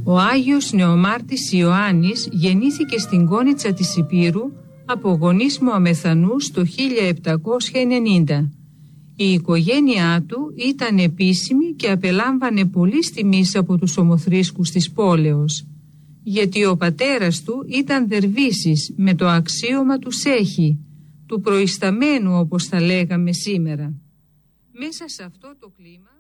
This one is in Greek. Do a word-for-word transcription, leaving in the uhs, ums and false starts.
Ο Άγιος Νεομάρτης Ιωάννης γεννήθηκε στην Κόνιτσα της Υπήρου από γονείς Μωαμεθανούς το χίλια επτακόσια ενενήντα. Η οικογένειά του ήταν επίσημη και απελάμβανε πολλής τιμής από τους ομοθρήσκους της πόλεως, γιατί ο πατέρας του ήταν δερβίσης με το αξίωμα του Σέχη, του προϊσταμένου όπως θα λέγαμε σήμερα. Μέσα σε αυτό το κλίμα